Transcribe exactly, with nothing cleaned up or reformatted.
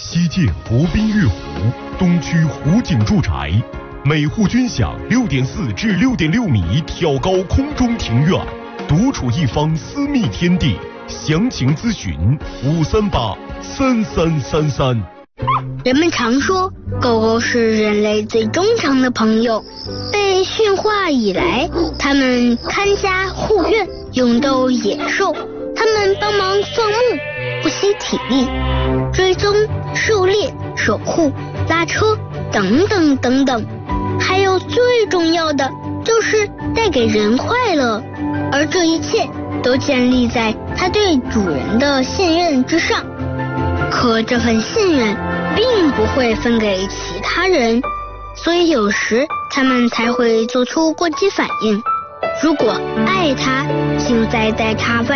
西界国宾悦湖东区湖景住宅，每户均享六点四至六点六米挑高空中庭院，独处一方私密天地。详情咨询五三八三三三三。 人们常说，狗狗是人类最忠诚的朋友。被驯化以来，它们看家护院，勇斗野兽。它们帮忙放牧，不惜体力，追踪、狩猎、守护、拉车等等等等。还有最重要的，就是带给人快乐。而这一切都建立在它对主人的信任之上。可这份信任并不会分给其他人，所以有时他们才会做出过激反应。如果爱它，就在带它外